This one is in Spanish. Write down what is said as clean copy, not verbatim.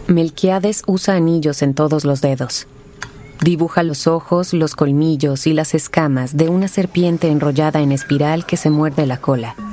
Melquiades usa anillos en todos los dedos. Dibuja los ojos, los colmillos y las escamas de una serpiente enrollada en espiral que se muerde la cola.